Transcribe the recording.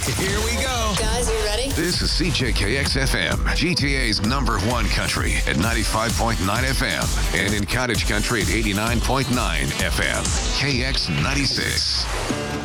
Here we go. Guys, you ready? This is CJKX FM, GTA's #1 country at 95.9 FM and in Cottage Country at 89.9 FM. KX 96.